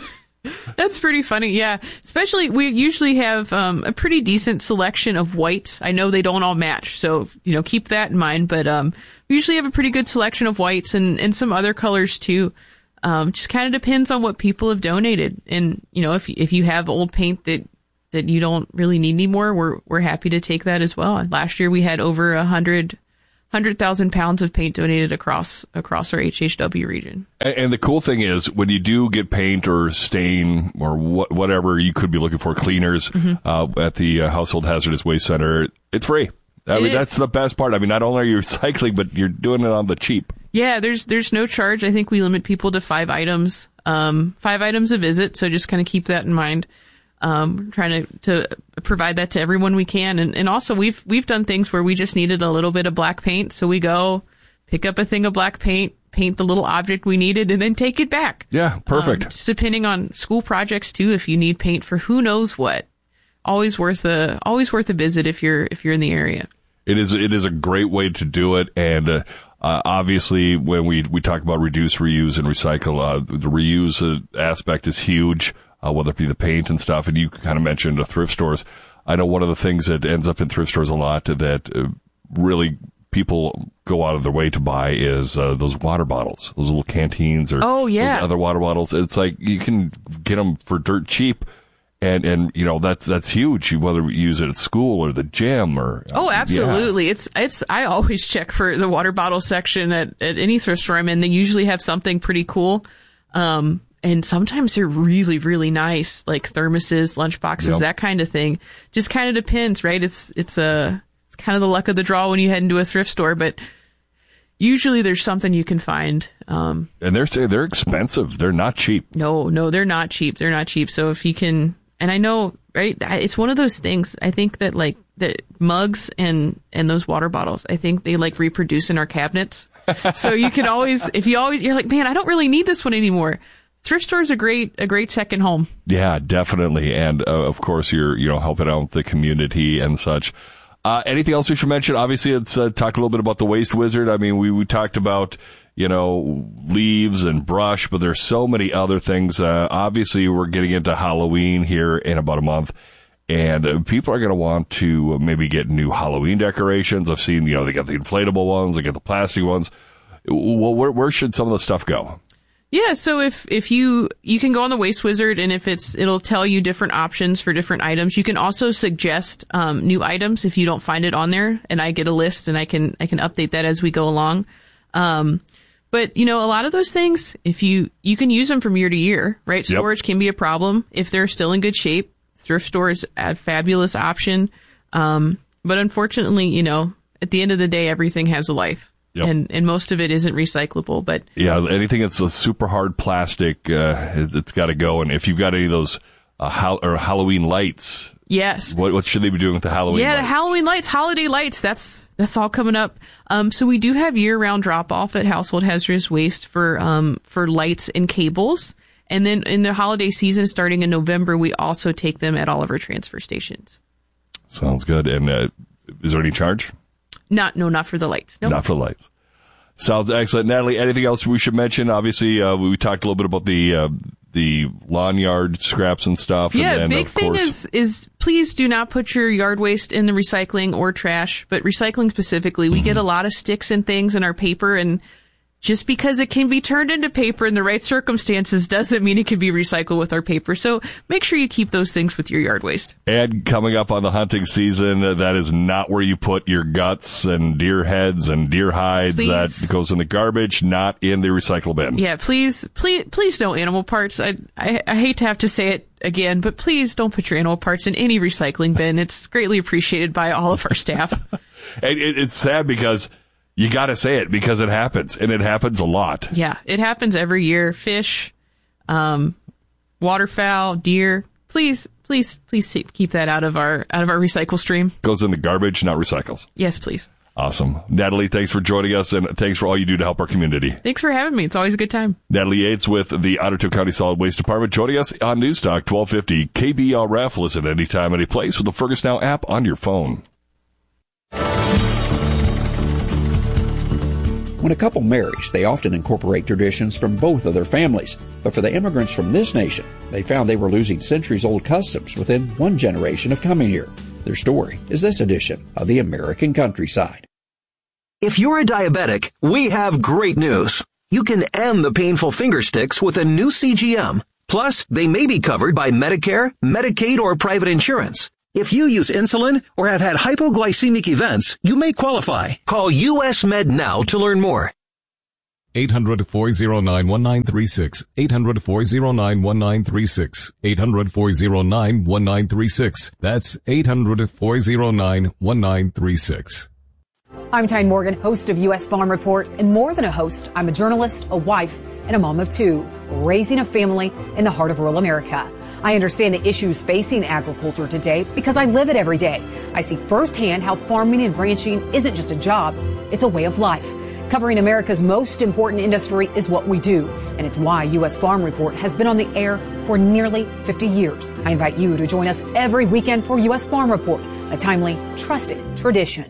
That's pretty funny. Yeah. Especially, we usually have um, a pretty decent selection of whites. I know they don't all match, so, you know, keep that in mind. But um, we usually have a pretty good selection of whites and, and some other colors too. Um, just kind of depends on what people have donated. And, you know, if if you have old paint that, that you don't really need anymore, we're we're happy to take that as well. Last year we had over a hundred hundred thousand pounds of paint donated across across our H H W region. And, and the cool thing is, when you do get paint or stain or what, whatever you could be looking for, cleaners mm-hmm. uh, at the uh, Household Hazardous Waste Center, it's free. I it mean, is. That's the best part. I mean, not only are you recycling, but you're doing it on the cheap. Yeah, there's there's no charge. I think we limit people to five items, um, five items a visit. So just kind of keep that in mind. Um, trying to, to provide that to everyone we can, and and also we've we've done things where we just needed a little bit of black paint, so we go pick up a thing of black paint, paint the little object we needed, and then take it back. Yeah, perfect. Um, just depending on school projects too, if you need paint for who knows what, always worth a always worth a visit if you're if you're in the area. It is it is a great way to do it, and uh, uh, obviously when we we talk about reduce, reuse, and recycle, uh, the reuse uh, aspect is huge, uh, whether it be the paint and stuff. And you kind of mentioned the thrift stores. I know one of the things that ends up in thrift stores a lot that uh, really people go out of their way to buy is uh, those water bottles, those little canteens or oh, yeah. those other water bottles. It's like you can get them for dirt cheap. And, and, you know, that's, that's huge, whether you use it at school or the gym or. Oh, absolutely. Yeah. It's, it's, I always check for the water bottle section at, at any thrift store I'm in. They usually have something pretty cool. Um, and sometimes they're really, really nice, like thermoses, lunchboxes, yep. that kind of thing. Just kind of depends, right? It's, it's a, it's kind of the luck of the draw when you head into a thrift store, but usually there's something you can find. Um, and they're, they're expensive. They're not cheap. No, no, they're not cheap. They're not cheap. So if you can, and I know, right, it's one of those things, I think that like the mugs and, and those water bottles, I think they like reproduce in our cabinets. So you can always, if you always, you're like, man, I don't really need this one anymore. Thrift store is a great, a great second home. Yeah, definitely. And uh, of course you're, you know, helping out the community and such. Uh, anything else we should mention? Obviously, it's uh, talk a little bit about the Waste Wizard. I mean, we, we talked about, you know, leaves and brush, but there's so many other things. Uh, obviously, we're getting into Halloween here in about a month, and uh, people are going to want to maybe get new Halloween decorations. I've seen, you know, they got the inflatable ones, they got the plastic ones. Well, where, where should some of the stuff go? Yeah, so if, if you, you can go on the Waste Wizard, and if it's, it'll tell you different options for different items. You can also suggest, um, new items if you don't find it on there, and I get a list and I can, I can update that as we go along. Um, but, you know, a lot of those things, if you, you can use them from year to year, right? Yep. Storage can be a problem. If they're still in good shape, thrift store is a fabulous option. Um, but unfortunately, you know, at the end of the day, everything has a life. Yep. And and most of it isn't recyclable, but yeah, anything that's a super hard plastic, uh, it, it's got to go. And if you've got any of those uh, ha- or Halloween lights, yes, what what should they be doing with the Halloween? Yeah, lights? the Halloween lights, holiday lights. That's that's all coming up. Um, so we do have year round drop off at Household Hazardous Waste for um for lights and cables, and then in the holiday season, starting in November, we also take them at all of our transfer stations. Sounds good. And uh, is there any charge? Not, no, not for the lights. No, not for the lights. Sounds excellent. Natalie, anything else we should mention? Obviously, uh, we talked a little bit about the, uh, the lawn yard scraps and stuff. Yeah, and then, big of thing course, is, is please do not put your yard waste in the recycling or trash, but recycling specifically. We mm-hmm. get a lot of sticks and things in our paper, and just because it can be turned into paper in the right circumstances doesn't mean it can be recycled with our paper. So make sure you keep those things with your yard waste. And coming up on the hunting season, uh, that is not where you put your guts and deer heads and deer hides. Please. That goes in the garbage, not in the recycle bin. Yeah, please, please, please no animal parts. I, I, I hate to have to say it again, but please don't put your animal parts in any recycling bin. It's greatly appreciated by all of our staff. And it, it's sad because you got to say it because it happens, and it happens a lot. Yeah, it happens every year. Fish, um, waterfowl, deer. Please, please, please keep that out of our out of our recycle stream. Goes in the garbage, not recycles. Yes, please. Awesome. Natalie, thanks for joining us, and thanks for all you do to help our community. Thanks for having me. It's always a good time. Natalie Yates with the Otter County Solid Waste Department joining us on Newstalk twelve fifty K B R F. Listen anytime, any place with the Fergus Now app on your phone. When a couple marries, they often incorporate traditions from both of their families. But for the immigrants from this nation, they found they were losing centuries-old customs within one generation of coming here. Their story is this edition of the American Countryside. If you're a diabetic, we have great news. You can end the painful finger sticks with a new C G M. Plus, they may be covered by Medicare, Medicaid, or private insurance. If you use insulin or have had hypoglycemic events, you may qualify. Call U S Med now to learn more. eight hundred, four oh nine, one nine three six. eight hundred, four oh nine, one nine three six. eight hundred, four oh nine, one nine three six. That's eight hundred, four oh nine, one nine three six. I'm Tyne Morgan, host of U S Farm Report. And more than a host, I'm a journalist, a wife, and a mom of two, raising a family in the heart of rural America. I understand the issues facing agriculture today because I live it every day. I see firsthand how farming and ranching isn't just a job, it's a way of life. Covering America's most important industry is what we do, and it's why U S Farm Report has been on the air for nearly fifty years. I invite you to join us every weekend for U S Farm Report, a timely, trusted tradition.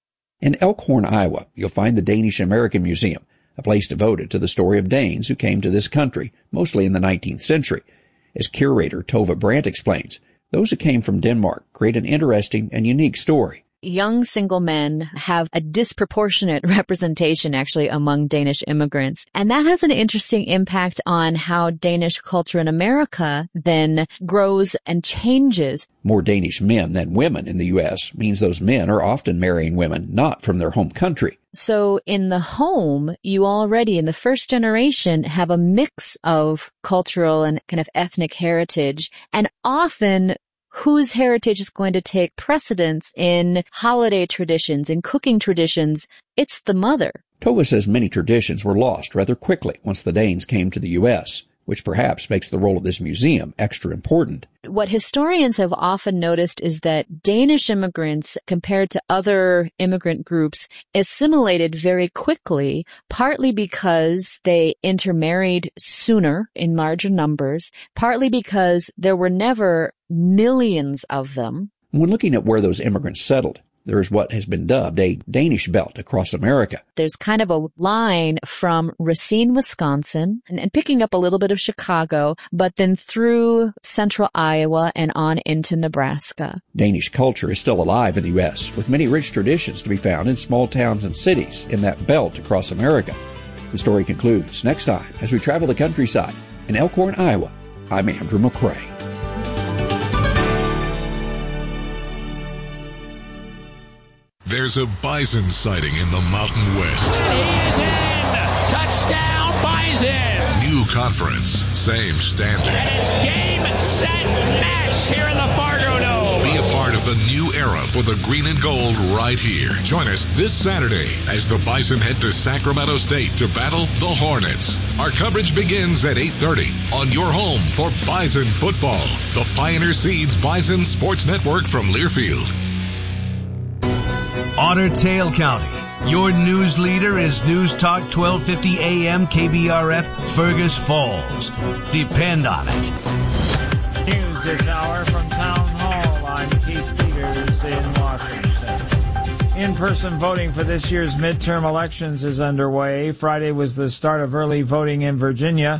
In Elkhorn, Iowa, you'll find the Danish American Museum, a place devoted to the story of Danes who came to this country, mostly in the nineteenth century. As curator Tova Brandt explains, those who came from Denmark create an interesting and unique story. Young single men have a disproportionate representation actually among Danish immigrants. And that has an interesting impact on how Danish culture in America then grows and changes. More Danish men than women in the U S means those men are often marrying women not from their home country. So in the home, you already in the first generation have a mix of cultural and kind of ethnic heritage, and often whose heritage is going to take precedence in holiday traditions, in cooking traditions. It's the mother. Tova says many traditions were lost rather quickly once the Danes came to the U S, which perhaps makes the role of this museum extra important. What historians have often noticed is that Danish immigrants, compared to other immigrant groups, assimilated very quickly, partly because they intermarried sooner in larger numbers, partly because there were never millions of them. When looking at where those immigrants settled, there is what has been dubbed a Danish belt across America. There's kind of a line from Racine, Wisconsin, and, and picking up a little bit of Chicago, but then through central Iowa and on into Nebraska. Danish culture is still alive in the U S, with many rich traditions to be found in small towns and cities in that belt across America. The story concludes next time as we travel the countryside. In Elkhorn, Iowa, I'm Andrew McCrae. There's a bison sighting in the Mountain West. He is in! Touchdown, Bison! New conference, same standard. And it's game, set, match here in the Fargo Dome. Be a part of the new era for the green and gold right here. Join us this Saturday as the Bison head to Sacramento State to battle the Hornets. Our coverage begins at eight thirty on your home for Bison football. The Pioneer Seeds Bison Sports Network from Learfield. Otter Tail County. Your news leader is News Talk twelve fifty A M K B R F Fergus Falls. Depend on it. News this hour from Town Hall. I'm Keith Peters in Washington. In-person voting for this year's midterm elections is underway. Friday was the start of early voting in Virginia.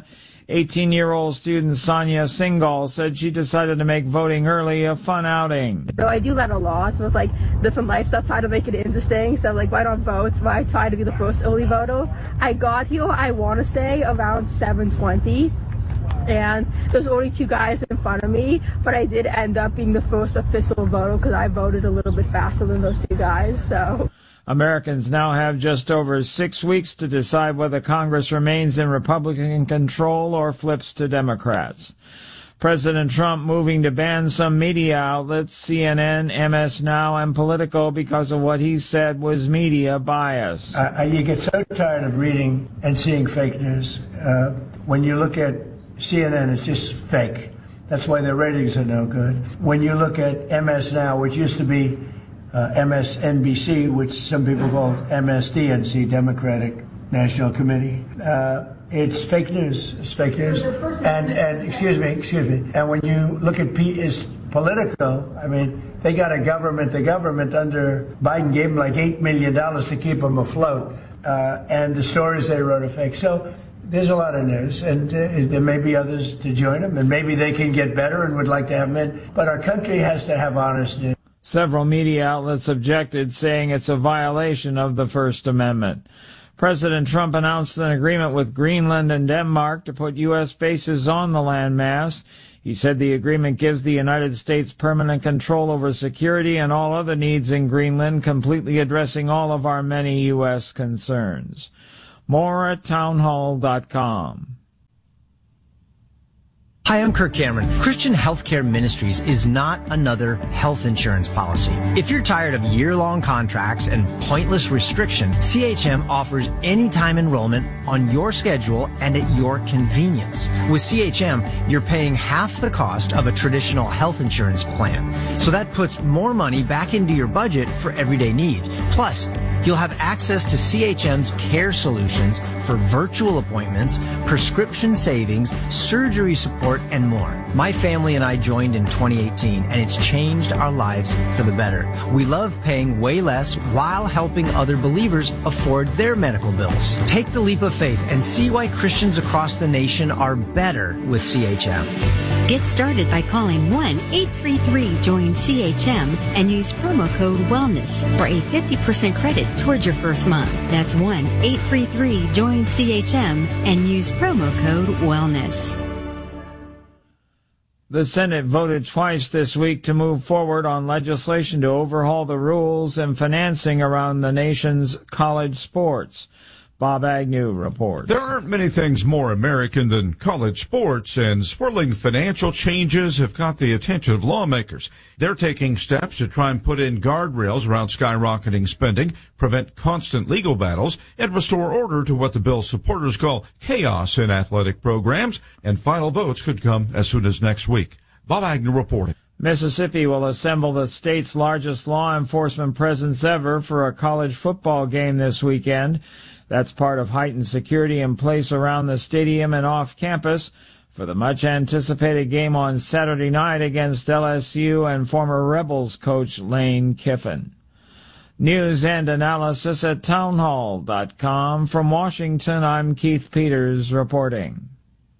eighteen-year-old student Sonia Singal said she decided to make voting early a fun outing. So I do that a lot with like different lifestyle, try to make it interesting. So like, why not vote? So I try to be the first early voter. I got here, I want to say around seven twenty. And there's only two guys in front of me, but I did end up being the first official voter because I voted a little bit faster than those two guys. So Americans now have just over six weeks to decide whether Congress remains in Republican control or flips to Democrats. President Trump moving to ban some media outlets, C N N, M S Now, and Politico, because of what he said was media bias. Uh, you get so tired of reading and seeing fake news. Uh, when you look at C N N, it's just fake. That's why their ratings are no good. When you look at M S Now, which used to be uh, M S N B C, which some people call M S D N C, Democratic National Committee, uh, it's fake news. It's fake news. And, and excuse me, excuse me. And when you look at P, is Politico, I mean, they got a government, the government under Biden gave them like eight million dollars to keep them afloat. Uh, and the stories they wrote are fake. So there's a lot of news, and uh, there may be others to join them, and maybe they can get better and would like to have them in. But our country has to have honest news. Several media outlets objected, saying it's a violation of the First Amendment. President Trump announced an agreement with Greenland and Denmark to put U S bases on the landmass. He said the agreement gives the United States permanent control over security and all other needs in Greenland, completely addressing all of our many U S concerns. More at townhall dot com. Hi, I'm Kirk Cameron. Christian Healthcare Ministries is not another health insurance policy. If you're tired of year-long contracts and pointless restriction, C H M offers anytime enrollment on your schedule and at your convenience. With C H M, you're paying half the cost of a traditional health insurance plan. So that puts more money back into your budget for everyday needs. Plus, you'll have access to C H M's care solutions for virtual appointments, prescription savings, surgery support, and more. My family and I joined in twenty eighteen, and it's changed our lives for the better. We love paying way less while helping other believers afford their medical bills. Take the leap of faith and see why Christians across the nation are better with C H M. Get started by calling one eight three three join C H M and use promo code WELLNESS for a fifty percent credit towards your first month. That's one eight three three join C H M and use promo code WELLNESS. The Senate voted twice this week to move forward on legislation to overhaul the rules and financing around the nation's college sports. Bob Agnew reports. There aren't many things more American than college sports, and swirling financial changes have caught the attention of lawmakers. They're taking steps to try and put in guardrails around skyrocketing spending, prevent constant legal battles, and restore order to what the bill's supporters call chaos in athletic programs, and final votes could come as soon as next week. Bob Agnew reporting. Mississippi will assemble the state's largest law enforcement presence ever for a college football game this weekend. That's part of heightened security in place around the stadium and off campus for the much-anticipated game on Saturday night against L S U and former Rebels coach Lane Kiffin. News and analysis at townhall dot com. From Washington, I'm Keith Peters reporting.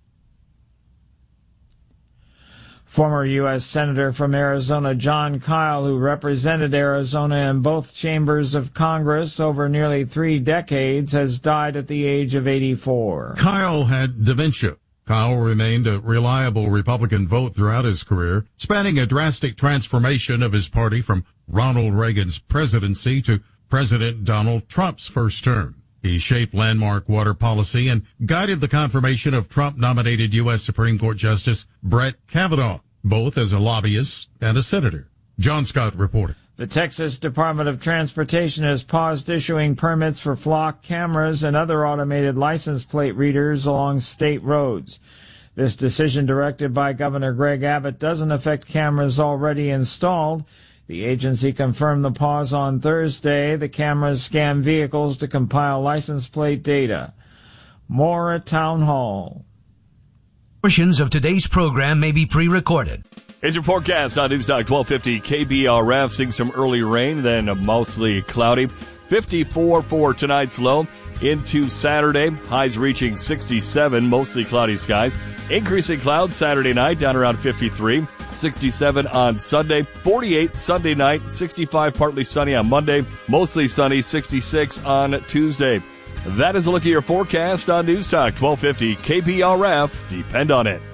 Former U S Senator from Arizona Jon Kyl, who represented Arizona in both chambers of Congress over nearly three decades, has died at the age of eighty-four. Kyl had dementia. Kyl remained a reliable Republican vote throughout his career, spanning a drastic transformation of his party from Ronald Reagan's presidency to President Donald Trump's first term. He shaped landmark water policy and guided the confirmation of Trump-nominated U S Supreme Court Justice Brett Kavanaugh, both as a lobbyist and a senator. John Scott reported. The Texas Department of Transportation has paused issuing permits for flock cameras and other automated license plate readers along state roads. This decision, directed by Governor Greg Abbott, doesn't affect cameras already installed. The agency confirmed the pause on Thursday. The cameras scan vehicles to compile license plate data. More at Town Hall. Portions of today's program may be pre-recorded. Here's your forecast on Newstalk twelve fifty K B R F. Seeing some early rain, then mostly cloudy. fifty-four for tonight's low. into Saturday. Highs reaching sixty-seven, mostly cloudy skies. Increasing clouds Saturday night, down around fifty-three. sixty-seven on Sunday, forty-eight Sunday night, sixty-five partly sunny on Monday, mostly sunny, sixty-six on Tuesday. That is a look at your forecast on News Talk twelve fifty K B R F. Depend on it.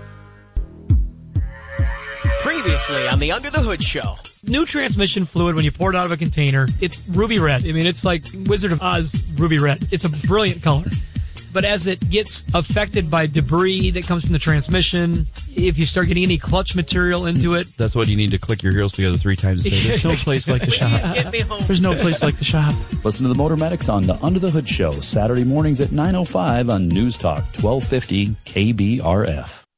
Previously on the Under the Hood Show. New transmission fluid, when you pour it out of a container, it's ruby red. I mean, it's like Wizard of Oz ruby red. It's a brilliant color. But as it gets affected by debris that comes from the transmission, if you start getting any clutch material into it... That's what you need to click your heels together three times and say, there's no place like the shop. There's no place like the shop. Listen to the Motor Medics on the Under the Hood Show, Saturday mornings at nine oh five on News Talk twelve fifty K B R F.